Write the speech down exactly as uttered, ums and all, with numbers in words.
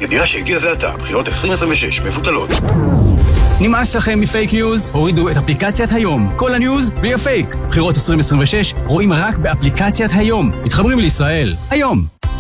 ידיעה שהגיע זה עתה, בחירות עשרים עשרים ושש מבוטלות. נמאס לכם מפייק ניוז? הורידו את אפליקציית היום. כל הניוז בלי הפייק. בחירות עשרים עשרים ושש רואים רק באפליקציית היום. מתחברים לישראל. היום.